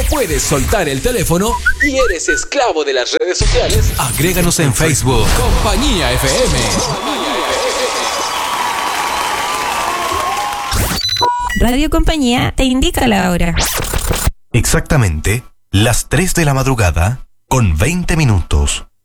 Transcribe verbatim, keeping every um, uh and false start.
puedes soltar el teléfono y eres esclavo de las redes sociales, agréganos en Facebook. Compañía F M. Radio Compañía te indica la hora. Exactamente las tres de la madrugada con veinte minutos.